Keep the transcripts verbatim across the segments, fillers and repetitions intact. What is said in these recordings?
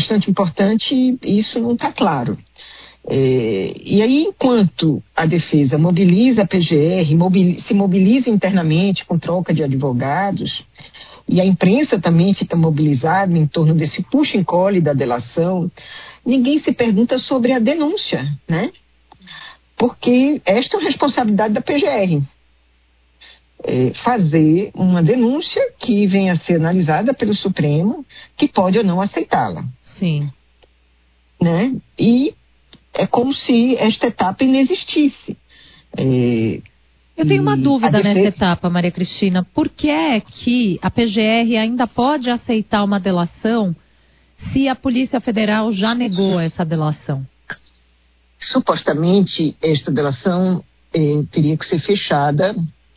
bastante importante e isso não está claro. É, e aí, enquanto a defesa mobiliza a P G R, mobili- se mobiliza internamente com troca de advogados, e a imprensa também fica mobilizada em torno desse puxa-encolhe da delação, ninguém se pergunta sobre a denúncia, né? Porque esta é uma responsabilidade da P G R. É, fazer uma denúncia que venha a ser analisada pelo Supremo, que pode ou não aceitá-la. Sim. Né? E é como se esta etapa inexistisse. É, Eu tenho uma dúvida defesa... nessa etapa, Maria Cristina. Por que é que a P G R ainda pode aceitar uma delação se a Polícia Federal já negou essa delação? Supostamente, esta delação eh, teria que ser fechada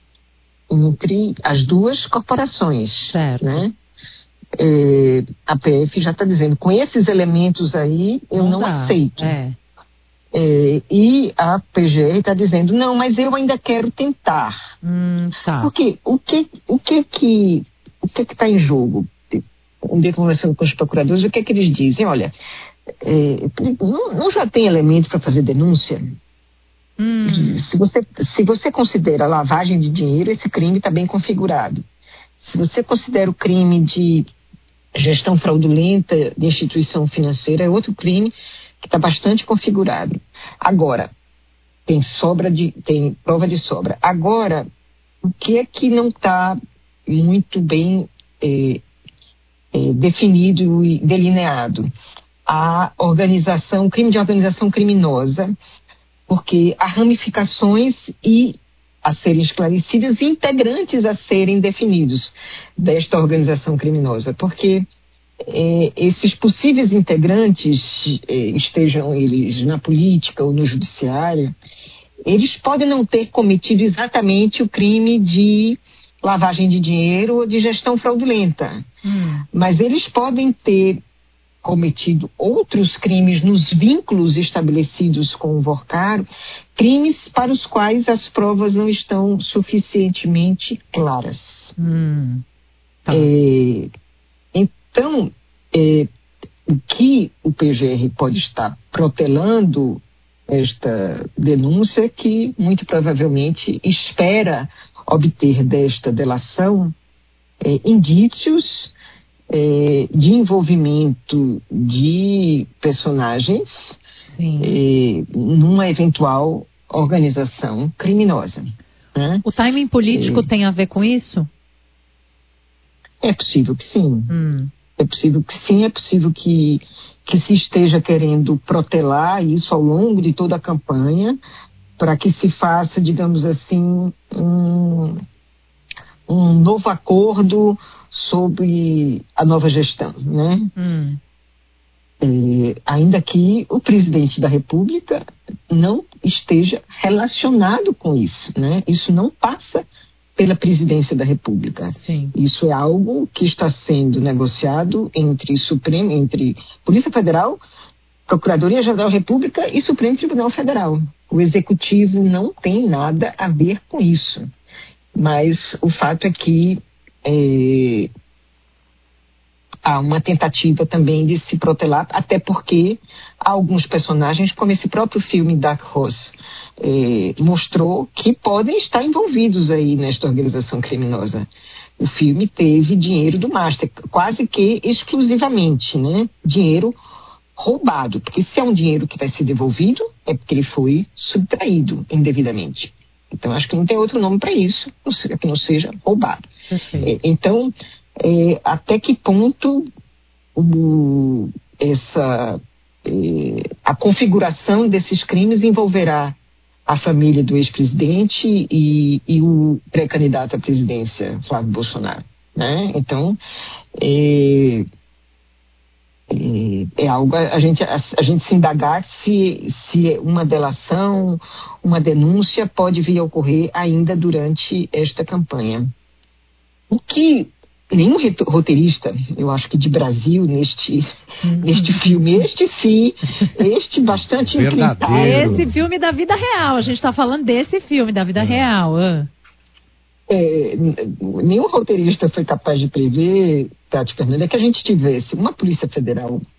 entre as duas corporações. Certo. Né? Eh, a P F já está dizendo, com esses elementos aí, eu não, não aceito. É. É, e a P G R está dizendo, não, mas eu ainda quero tentar. Hum, tá. Porque o que o que que o que que está em jogo? Um dia conversando com os procuradores, o que é que eles dizem? Olha, é, não, não já tem elementos para fazer denúncia? Hum. Se você, se você considera lavagem de dinheiro, esse crime está bem configurado. Se você considera o crime de gestão fraudulenta de instituição financeira, é outro crime que está bastante configurado. Agora, tem sobra de, tem prova de sobra. Agora, o que é que não está muito bem é, é, definido e delineado? A organização, crime de organização criminosa, porque há ramificações e a serem esclarecidas e integrantes a serem definidos desta organização criminosa, porque eh, esses possíveis integrantes, eh, estejam eles na política ou no judiciário, eles podem não ter cometido exatamente o crime de lavagem de dinheiro ou de gestão fraudulenta, hum. mas eles podem ter cometido outros crimes nos vínculos estabelecidos com o Vorcaro, crimes para os quais as provas não estão suficientemente claras. Hum, tá. é, então, é, o que o P G R pode estar protelando esta denúncia, que muito provavelmente espera obter desta delação é, indícios É, de envolvimento de personagens é, numa eventual organização criminosa. Né? O timing político é, tem a ver com isso? É possível que sim. Hum. É possível que sim, é possível que, que se esteja querendo protelar isso ao longo de toda a campanha, para que se faça, digamos assim, um, um novo acordo sobre a nova gestão, né? Hum. É, ainda que o presidente da República não esteja relacionado com isso, né? Isso não passa pela presidência da República. Sim. Isso é algo que está sendo negociado entre Supremo, entre Polícia Federal, Procuradoria-Geral da República e Supremo Tribunal Federal. O Executivo não tem nada a ver com isso. Mas o fato é que É, há uma tentativa também de se protelar, até porque há alguns personagens, como esse próprio filme Dark Horse é, mostrou, que podem estar envolvidos aí nesta organização criminosa. O filme teve dinheiro do Master, quase que exclusivamente, né? Dinheiro roubado, porque se é um dinheiro que vai ser devolvido, é porque ele foi subtraído indevidamente. Então, acho que não tem outro nome para isso, que não seja roubado. É, então, é, até que ponto o, essa, é, a configuração desses crimes envolverá a família do ex-presidente e, e o pré-candidato à presidência, Flávio Bolsonaro, né? Então, é, é algo a gente, a, a gente se indagar se, se uma delação, uma denúncia pode vir a ocorrer ainda durante esta campanha. O que nenhum roteirista, eu acho que de Brasil, neste, neste filme, este sim, este bastante incritável. Esse filme da vida real, a gente está falando desse filme da vida é. real. Ah. É, nenhum roteirista foi capaz de prever, Tati Fernandes, é que a gente tivesse uma Polícia Federal